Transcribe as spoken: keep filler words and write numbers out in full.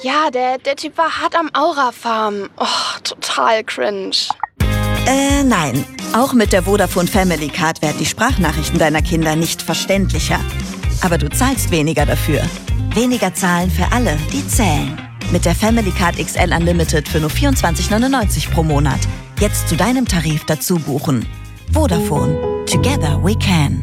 Ja, der, der Typ war hart am Aura-Farm. Oh, total cringe. Äh, nein. Auch mit der Vodafone Family Card werden die Sprachnachrichten deiner Kinder nicht verständlicher. Aber du zahlst weniger dafür. Weniger zahlen für alle, die zählen. Mit der Family Card X L Unlimited für nur vierundzwanzig neunundneunzig pro Monat. Jetzt zu deinem Tarif dazu buchen. Vodafone. Together we can.